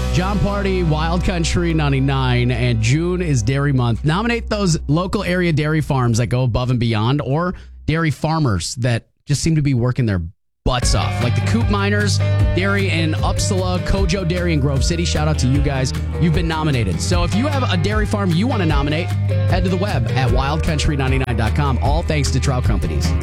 John Party, Wild Country 99, and June is Dairy Month. Nominate those local area dairy farms that go above and beyond, or dairy farmers that just seem to be working their butts off, like the Coop Miners Dairy in Uppsala, Kojo Dairy in Grove City. Shout out to you guys. You've been nominated. So if you have a dairy farm you want to nominate, head to the web at wildcountry99.com. All thanks to Trout Companies.